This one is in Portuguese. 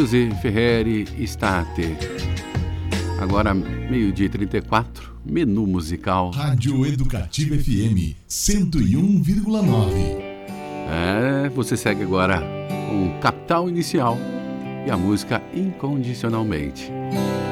Suzy Ferreri State. Agora, 12h34, menu musical. Rádio Educativa FM 101,9. Você segue agora com Capital Inicial e a música Incondicionalmente.